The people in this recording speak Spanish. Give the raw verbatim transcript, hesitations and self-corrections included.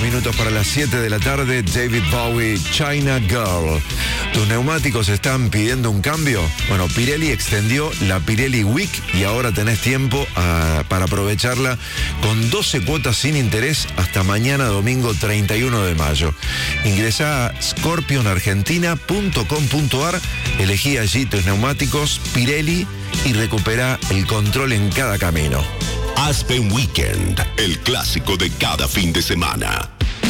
minutos para las siete de la tarde, David Bowie, China Girl. ¿Tus neumáticos están pidiendo un cambio? Bueno, Pirelli extendió la Pirelli Week y ahora tenés tiempo a, para aprovecharla con doce cuotas sin interés hasta mañana domingo treinta y uno de mayo. Ingresá a scorpion argentina punto com punto ar, elegí allí tus neumáticos Pirelli y recupera el control en cada camino. Aspen Weekend, el clásico de cada fin de semana.